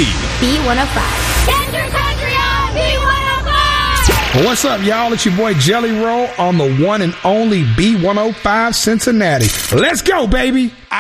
B105. Get your country on B105. What's up, y'all? It's your boy Jelly Roll on the one and only B105 Cincinnati. Let's go, baby.